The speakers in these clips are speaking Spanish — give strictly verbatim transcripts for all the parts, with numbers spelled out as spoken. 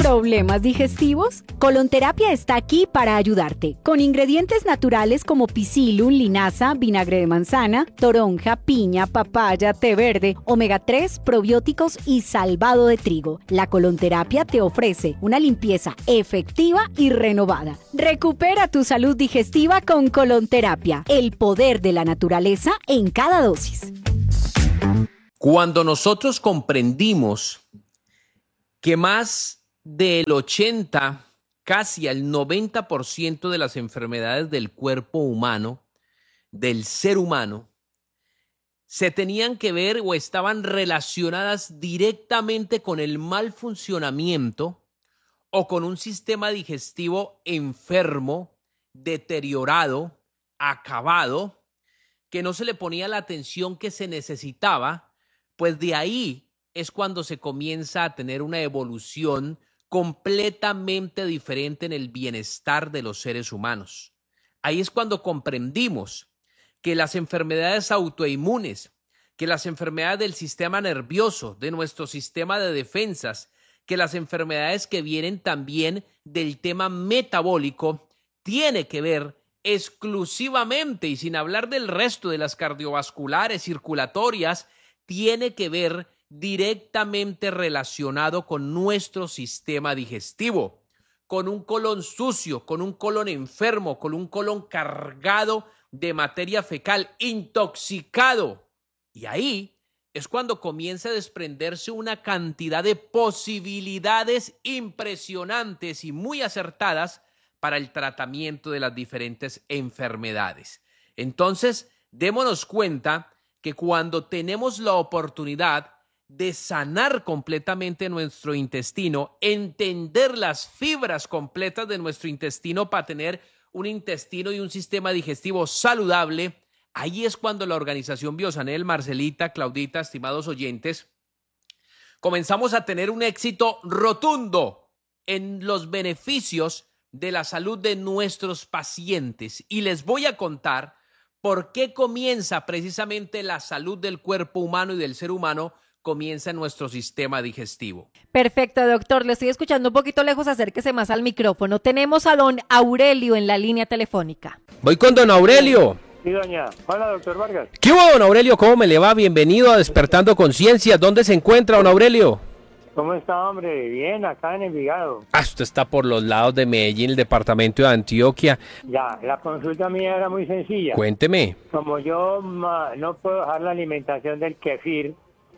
¿Problemas digestivos? Colonterapia está aquí para ayudarte. Con ingredientes naturales como psyllium, linaza, vinagre de manzana, toronja, piña, papaya, té verde, omega tres, probióticos y salvado de trigo. La colonterapia te ofrece una limpieza efectiva y renovada. Recupera tu salud digestiva con colonterapia. El poder de la naturaleza en cada dosis. Cuando nosotros comprendimos que más del ochenta, casi al noventa por ciento de las enfermedades del cuerpo humano, del ser humano, se tenían que ver o estaban relacionadas directamente con el mal funcionamiento o con un sistema digestivo enfermo, deteriorado, acabado, que no se le ponía la atención que se necesitaba, pues de ahí es cuando se comienza a tener una evolución completamente diferente en el bienestar de los seres humanos. Ahí es cuando comprendimos que las enfermedades autoinmunes, que las enfermedades del sistema nervioso, de nuestro sistema de defensas, que las enfermedades que vienen también del tema metabólico, tiene que ver exclusivamente, y sin hablar del resto de las cardiovasculares, circulatorias, tiene que ver directamente relacionado con nuestro sistema digestivo, con un colon sucio, con un colon enfermo, con un colon cargado de materia fecal, intoxicado. Y ahí es cuando comienza a desprenderse una cantidad de posibilidades impresionantes y muy acertadas para el tratamiento de las diferentes enfermedades. Entonces, démonos cuenta que cuando tenemos la oportunidad de sanar completamente nuestro intestino, entender las fibras completas de nuestro intestino para tener un intestino y un sistema digestivo saludable, ahí es cuando la organización Biosanel, Marcelita, Claudita, estimados oyentes, comenzamos a tener un éxito rotundo en los beneficios de la salud de nuestros pacientes. Y les voy a contar por qué comienza precisamente la salud del cuerpo humano y del ser humano, comienza en nuestro sistema digestivo. Perfecto, doctor. Le estoy escuchando un poquito lejos, acérquese más al micrófono. Tenemos a don Aurelio en la línea telefónica. Voy con don Aurelio. Sí, doña. Hola, doctor Vargas. ¿Qué hubo, don Aurelio? ¿Cómo me le va? Bienvenido a Despertando Conciencia. ¿Dónde se encuentra, don Aurelio? ¿Cómo está, hombre? Bien, acá en Envigado. Ah, usted está por los lados de Medellín, el departamento de Antioquia. Ya, la consulta mía era muy sencilla. Cuénteme. Como yo ma, no puedo dejar la alimentación del kefir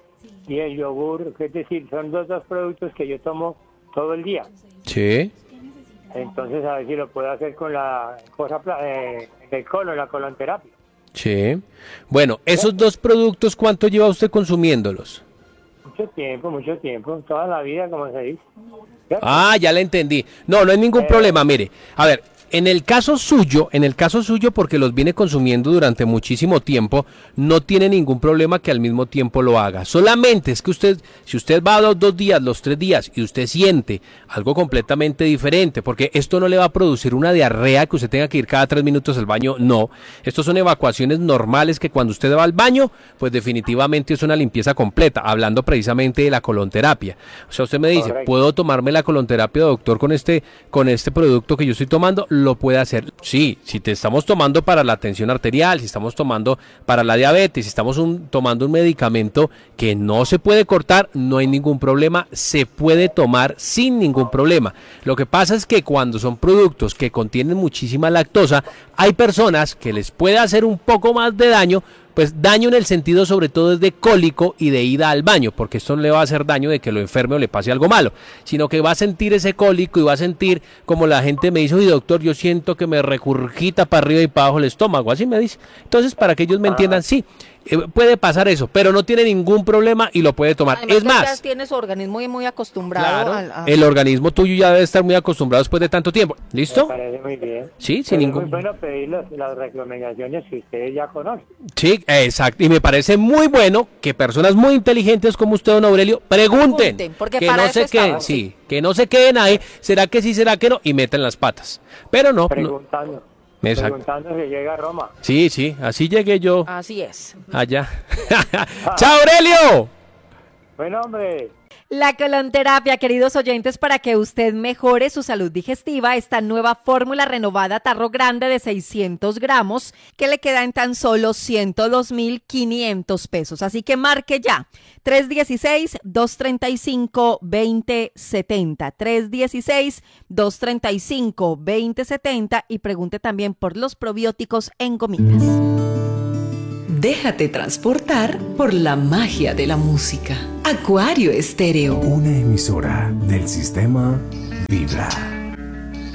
y el yogur, es decir, son dos, dos productos que yo tomo todo el día. Sí. Entonces, a ver si lo puedo hacer con la cosa eh, del colon, la colonterapia. Sí. Bueno, esos dos productos, ¿cuánto lleva usted consumiéndolos? Mucho tiempo, mucho tiempo, toda la vida, como se dice. ¿Cierto? Ah, ya le entendí. No, no hay ningún eh... problema, mire. A ver, en el caso suyo, en el caso suyo, porque los viene consumiendo durante muchísimo tiempo, no tiene ningún problema que al mismo tiempo lo haga. Solamente es que usted, si usted va a los dos días, los tres días, y usted siente algo completamente diferente, porque esto no le va a producir una diarrea que usted tenga que ir cada tres minutos al baño, no. Estos son evacuaciones normales que cuando usted va al baño, pues definitivamente es una limpieza completa, hablando precisamente de la colonterapia. O sea, usted me dice, Correcto. ¿puedo tomarme la colonterapia, doctor, con este, con este producto que yo estoy tomando? Lo puede hacer. Sí, si te estamos tomando para la tensión arterial, si estamos tomando para la diabetes, si estamos un, tomando un medicamento que no se puede cortar, no hay ningún problema, se puede tomar sin ningún problema. Lo que pasa es que cuando son productos que contienen muchísima lactosa, hay personas que les puede hacer un poco más de daño, pues daño en el sentido sobre todo es de cólico y de ida al baño, porque esto no le va a hacer daño de que lo enferme o le pase algo malo, sino que va a sentir ese cólico y va a sentir como la gente me dice, oye doctor, yo siento que me recurgita para arriba y para abajo el estómago, así me dice. Entonces, para que ellos me entiendan, sí, eh, puede pasar eso, pero no tiene ningún problema y lo puede tomar. Además, es más, ya tiene su organismo muy, muy acostumbrado. claro, al, a... el organismo tuyo ya debe estar muy acostumbrado después de tanto tiempo. ¿Listo? Me parece muy bien. Sí, sin Pero ningún... es muy bueno pedir las, las recomendaciones que ustedes ya conocen. Sí, exacto. Y me parece muy bueno que personas muy inteligentes como usted, don Aurelio, pregunten. Pregunten, porque que para no eso se queden, estamos. sí, que no se queden ahí. ¿Será que sí, será que no? Y meten las patas. Pero no. Preguntando. no. Exacto. Preguntando si llega a Roma. Sí, sí, así llegué yo Así es. allá. ¡Chao, Aurelio! Bueno, hombre. La colonterapia, queridos oyentes, para que usted mejore su salud digestiva, esta nueva fórmula renovada tarro grande de seiscientos gramos que le queda en tan solo ciento dos mil quinientos pesos. Así que marque ya, tres uno seis, dos tres cinco, dos cero siete cero, tres uno seis, dos tres cinco, dos cero siete cero y pregunte también por los probióticos en gomitas. Déjate transportar por la magia de la música. Acuario Estéreo. Una emisora del sistema Vibra.